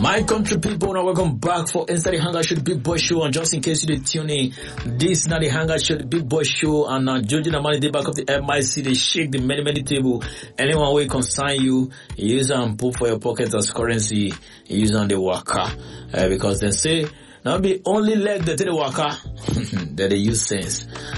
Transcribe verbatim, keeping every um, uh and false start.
My country people, now welcome back for Inside the Hangar Show, the Big Boy Show. And just in case you didn't tune in, this is not the Hangar Show, the Big Boy Show. And now, judging the money, they back of the M I C, they shake the many, many table. Anyone will consign you, you use and put for your pocket as currency, you use on the waka. Uh, because they say, now be only leg that they waka, that they use sense.